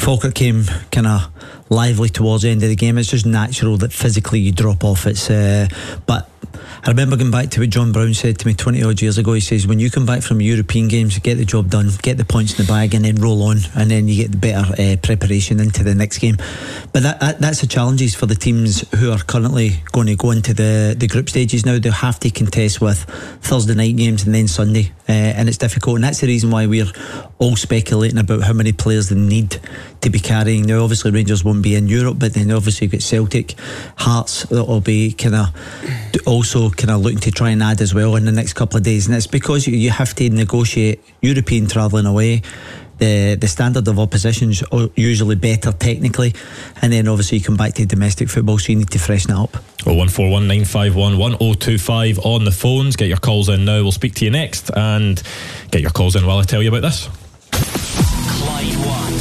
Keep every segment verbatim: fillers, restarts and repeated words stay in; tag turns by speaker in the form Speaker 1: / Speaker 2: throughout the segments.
Speaker 1: Falkirk came kind of lively towards the end of the game. It's just natural that physically you drop off. It's uh, but I remember going back to what John Brown said to me twenty odd years ago. He says, when you come back from European games, get the job done, get the points in the bag, and then roll on, and then you get the better uh, preparation into the next game. But that, that that's the challenges for the teams who are currently going to go into the, the group stages now. They have to contest with Thursday night games and then Sunday, uh, and it's difficult, and that's the reason why we're all speculating about how many players they need to be carrying. Now obviously Rangers won't be in Europe, but then obviously you've got Celtic, Hearts that will be kind of also kind of looking to try and add as well in the next couple of days, and it's because you, you have to negotiate European travelling away. The the standard of opposition's usually better technically, and then obviously you come back to domestic football, so you need to freshen it up.
Speaker 2: oh one four one nine five one one oh two five on the phones. Get your calls in now. We'll speak to you next, and get your calls in while I tell you about this.
Speaker 3: Clyde One.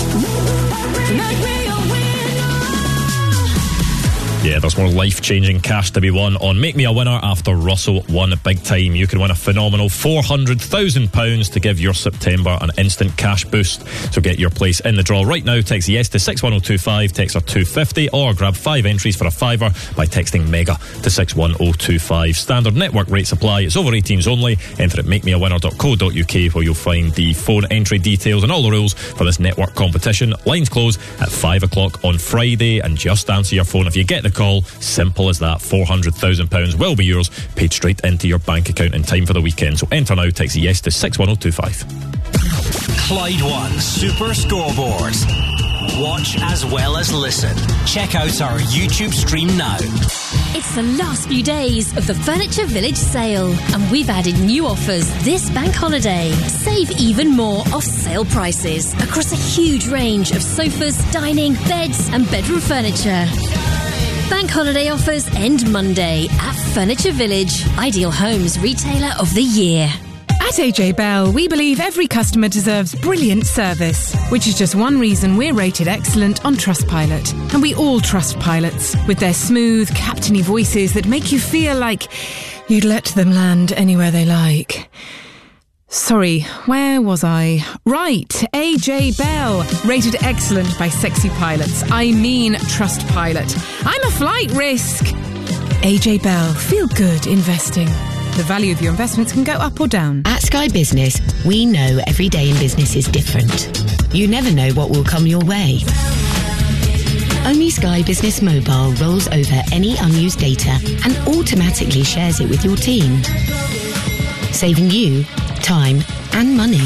Speaker 2: Yeah, there's more life-changing cash to be won on Make Me a Winner after Russell won big time. You can win a phenomenal four hundred thousand pounds to give your September an instant cash boost. So get your place in the draw right now. Text yes to six one oh two five, text or two fifty, or grab five entries for a fiver by texting MEGA to six one oh two five. Standard network rates apply. It's over eighteens only. Enter at make me a winner dot co dot uk where you'll find the phone entry details and all the rules for this network competition. Lines close at five o'clock on Friday, and just answer your phone if you get the call. Simple as that. four hundred thousand pounds will be yours, paid straight into your bank account in time for the weekend. So enter now, text yes to six one oh two five.
Speaker 3: Clyde One Super Scoreboard. Watch as well as listen. Check out our YouTube stream now.
Speaker 4: It's the last few days of the Furniture Village sale, and we've added new offers this bank holiday. Save even more off sale prices across a huge range of sofas, dining, beds and bedroom furniture. Bank holiday offers end Monday at Furniture Village, Ideal Homes Retailer of the Year.
Speaker 5: At A J Bell, we believe every customer deserves brilliant service, which is just one reason we're rated excellent on Trustpilot. And we all trust pilots, with their smooth, captainy voices that make you feel like you'd let them land anywhere they like. Sorry, where was I? Right, A J Bell, rated excellent by sexy pilots. I mean Trustpilot. I'm a flight risk. A J Bell, feel good investing. The value of your investments can go up or down.
Speaker 6: At Sky Business, we know every day in business is different. You never know what will come your way. Only Sky Business Mobile rolls over any unused data and automatically shares it with your team, saving you time and money.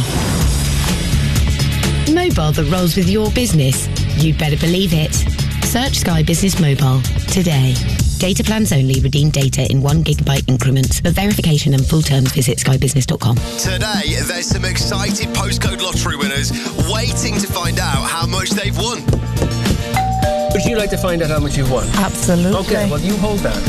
Speaker 6: Mobile that rolls with your business. You'd better believe it. Search Sky Business Mobile today. Data plans only. Redeem data in one gigabyte increments. For verification and full terms, visit sky business dot com.
Speaker 7: Today, there's some excited postcode lottery winners waiting to find out how much they've won.
Speaker 8: Would you like to find out how much you've won?
Speaker 5: Absolutely.
Speaker 8: Okay, well, you hold that.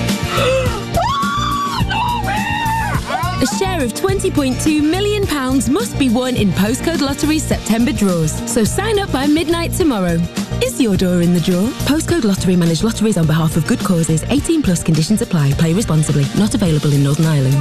Speaker 9: A share of twenty point two million pounds must be won in Postcode Lottery's September draws. So sign up by midnight tomorrow. Is your door in the draw? Postcode Lottery manage lotteries on behalf of good causes. eighteen plus conditions apply. Play responsibly. Not available in Northern Ireland.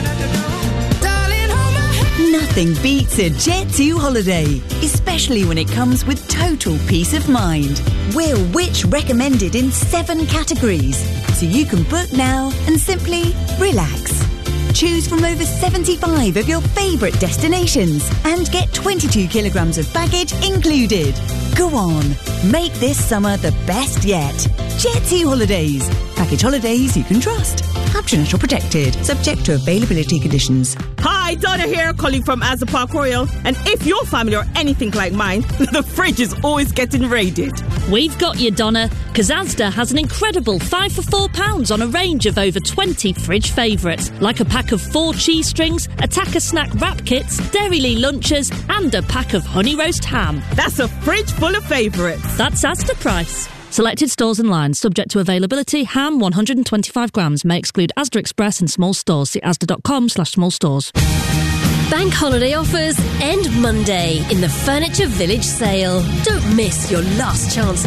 Speaker 10: Nothing beats a Jet two holiday, especially when it comes with total peace of mind. We're Which recommended in seven categories, so you can book now and simply relax. Choose from over seventy-five of your favourite destinations and get twenty-two kilograms of baggage included. Go on, make this summer the best yet. Jet two Holidays. Package holidays you can trust. Captionate or protected. Subject to availability conditions.
Speaker 11: Hi, Donna here, calling from Asda Park Royal. And if your family are anything like mine, the fridge is always getting raided.
Speaker 12: We've got you, Donna, because Asda has an incredible five for four pounds on a range of over twenty fridge favourites, like a pack of four cheese strings, Attacker snack wrap kits, Dairylee lunches, and a pack of honey roast ham.
Speaker 11: That's a fridge full of favourites.
Speaker 12: That's Asda price. Selected stores and lines, subject to availability. Ham one hundred twenty-five grams may exclude Asda Express and small stores. See asda.com slash small stores.
Speaker 4: Bank holiday offers end Monday in the Furniture Village sale. Don't miss your last chance